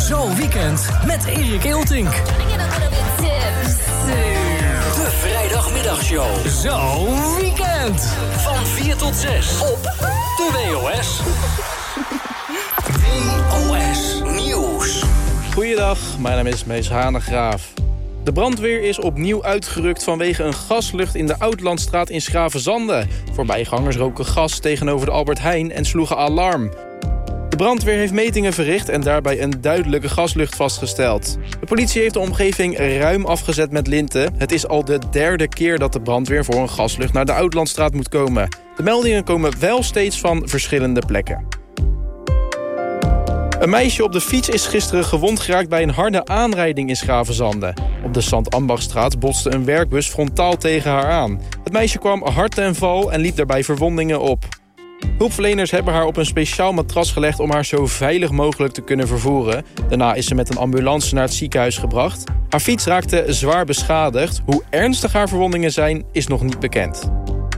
Zo Weekend met Erik Eeltink. De vrijdagmiddagshow. Zo Weekend. Van 4 tot 6 op de WOS. WOS Nieuws. Goeiedag, mijn naam is Mees Hanegraaf. De brandweer is opnieuw uitgerukt vanwege een gaslucht in de Oudlandstraat in Schravenzande. Voorbijgangers roken gas tegenover de Albert Heijn en sloegen alarm. De brandweer heeft metingen verricht en daarbij een duidelijke gaslucht vastgesteld. De politie heeft de omgeving ruim afgezet met linten. Het is al de 3e keer dat de brandweer voor een gaslucht naar de Oudlandstraat moet komen. De meldingen komen wel steeds van verschillende plekken. Een meisje op de fiets is gisteren gewond geraakt bij een harde aanrijding in Schravenzande. Op de Sant-Ambachtstraat botste een werkbus frontaal tegen haar aan. Het meisje kwam hard ten val en liep daarbij verwondingen op. Hulpverleners hebben haar op een speciaal matras gelegd om haar zo veilig mogelijk te kunnen vervoeren. Daarna is ze met een ambulance naar het ziekenhuis gebracht. Haar fiets raakte zwaar beschadigd. Hoe ernstig haar verwondingen zijn, is nog niet bekend.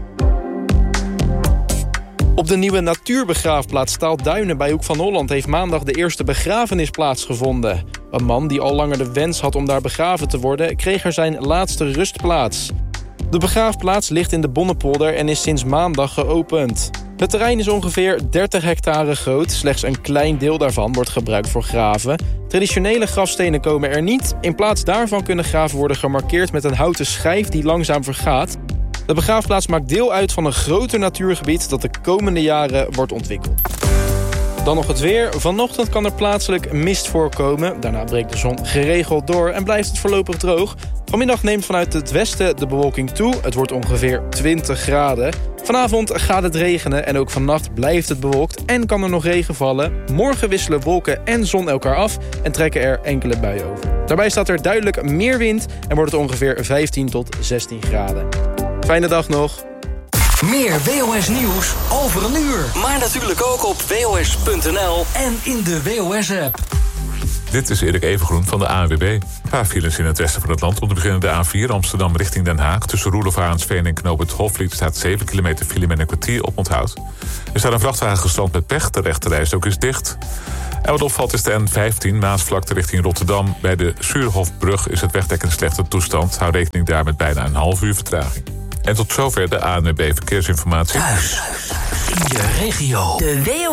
Op de nieuwe natuurbegraafplaats Staalduinen bij Hoek van Holland heeft maandag de eerste begrafenis plaatsgevonden. Een man die al langer de wens had om daar begraven te worden, kreeg er zijn laatste rustplaats. De begraafplaats ligt in de Bonnepolder en is sinds maandag geopend. Het terrein is ongeveer 30 hectare groot. Slechts een klein deel daarvan wordt gebruikt voor graven. Traditionele grafstenen komen er niet. In plaats daarvan kunnen graven worden gemarkeerd met een houten schijf die langzaam vergaat. De begraafplaats maakt deel uit van een groter natuurgebied dat de komende jaren wordt ontwikkeld. Dan nog het weer. Vanochtend kan er plaatselijk mist voorkomen. Daarna breekt de zon geregeld door en blijft het voorlopig droog. Vanmiddag neemt vanuit het westen de bewolking toe. Het wordt ongeveer 20 graden. Vanavond gaat het regenen en ook vannacht blijft het bewolkt en kan er nog regen vallen. Morgen wisselen wolken en zon elkaar af en trekken er enkele buien over. Daarbij staat er duidelijk meer wind en wordt het ongeveer 15 tot 16 graden. Fijne dag nog. Meer WOS Nieuws over een uur. Maar natuurlijk ook op WOS.nl en in de WOS-app. Dit is Erik Evengroen van de ANWB. Een paar files in het westen van het land. Om te beginnen de A4 Amsterdam richting Den Haag. Tussen Roelof Arendsveen en Knoop het Hofvliet staat 7 kilometer file met een kwartier op onthoud. Er staat een vrachtwagen gestrand met pech. De rechterrijstrook is dicht. En wat opvalt is de N15 Maasvlakte richting Rotterdam. Bij de Suurhofbrug is het wegdek in slechte toestand. Hou rekening daar met bijna een half uur vertraging. En tot zover de ANWB Verkeersinformatie. Thuis in je regio. De